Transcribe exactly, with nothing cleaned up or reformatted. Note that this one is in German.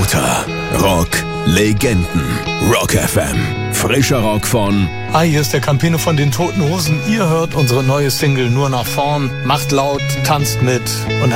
Scooter. Rock Legenden. Rock F M. Frischer Rock von... Hi, hier ist der Campino von den Toten Hosen. Ihr hört unsere neue Single Nur nach vorn. Macht laut, tanzt mit und